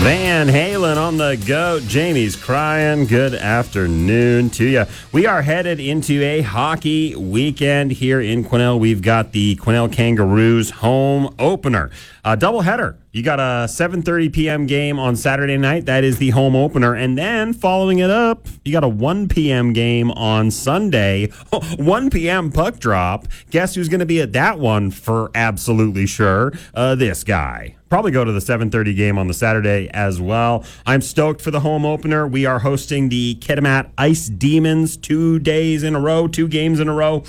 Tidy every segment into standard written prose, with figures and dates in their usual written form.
Van Halen on the goat. Jamie's crying. Good afternoon to you. We are headed into a hockey weekend here in Quesnel. We've got the Quesnel Kangaroos home opener. A doubleheader. You got a 7:30 p.m. game on Saturday night. That is the home opener. And then following it up, you got a 1 p.m. game on Sunday. 1 p.m. puck drop. Guess who's going to be at that one for absolutely sure? This guy. Probably go to the 7:30 game on the Saturday as well. I'm stoked for the home opener. We are hosting the Kitimat Ice Demons 2 days in a row, 2 games in a row.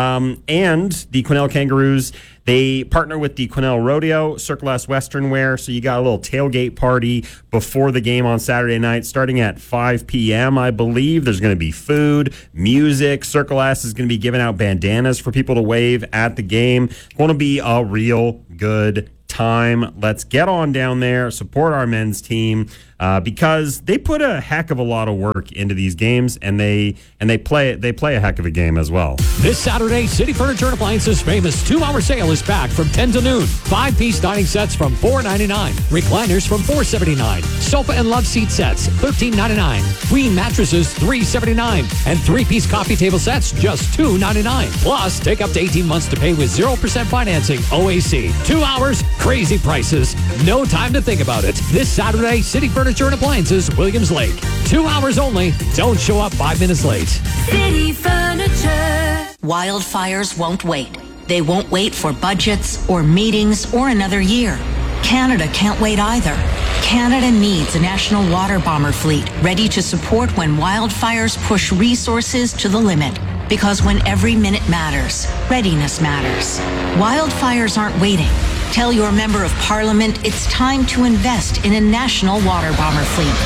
And the Quesnel Kangaroos, they partner with the Quesnel Rodeo, Circle S Western Wear. So you got a little tailgate party before the game on Saturday night, starting at 5 p.m., I believe. There's going to be food, music. Circle S is going to be giving out bandanas for people to wave at the game. It's going to be a real good time. Let's get on down there, support our men's team, because they put a heck of a lot of work into these games, and they play a heck of a game as well. This Saturday, City Furniture and Appliances' famous 2-hour sale is back from 10 to noon. 5-piece dining sets from $4.99, recliners from $4.79, sofa and love seat sets $13.99, queen mattresses $3.79, and 3-piece coffee table sets just $2.99. Plus, take up to 18 months to pay with 0% financing OAC. 2 hours, crazy prices, no time to think about it. This Saturday, City Furniture and Appliances, Williams Lake. 2 hours only. Don't show up 5 minutes late. City Furniture. Wildfires won't wait. They won't wait for budgets or meetings or another year. Canada can't wait either. Canada needs a national water bomber fleet ready to support when wildfires push resources to the limit. Because when every minute matters, readiness matters. Wildfires aren't waiting. Tell your member of parliament it's time to invest in a national water bomber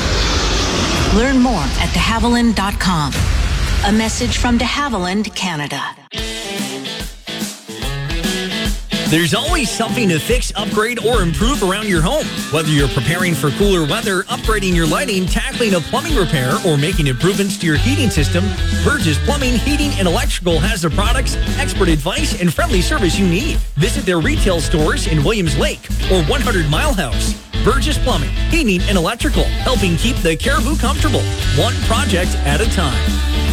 fleet. Learn more at de Havilland.com. A message from de Havilland, Canada. There's always something to fix, upgrade, or improve around your home. Whether you're preparing for cooler weather, upgrading your lighting, tackling a plumbing repair, or making improvements to your heating system, Burgess Plumbing, Heating, and Electrical has the products, expert advice, and friendly service you need. Visit their retail stores in Williams Lake or 100 Mile House. Burgess Plumbing, Heating, and Electrical, helping keep the Caribou comfortable, one project at a time.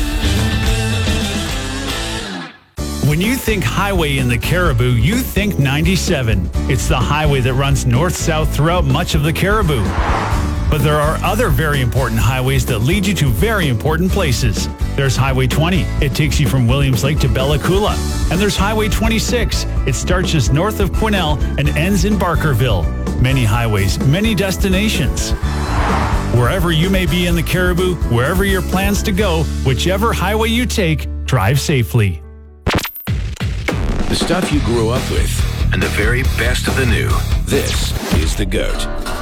When you think highway in the Caribou, you think 97. It's the highway that runs north-south throughout much of the Caribou. But there are other very important highways that lead you to very important places. There's Highway 20. It takes you from Williams Lake to Bella Coola. And there's Highway 26. It starts just north of Quesnel and ends in Barkerville. Many highways, many destinations. Wherever you may be in the Caribou, wherever your plans to go, whichever highway you take, drive safely. The stuff you grew up with and the very best of the new. This is The GOAT.